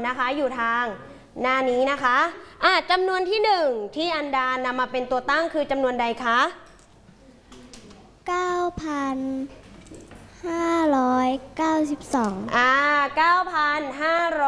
นะคะอยู่ทางหน้านี้นะคะจำนวนที่1ที่อันดานำมาเป็นตัวตั้งคือจำนวนใดคะ 9,592 9,500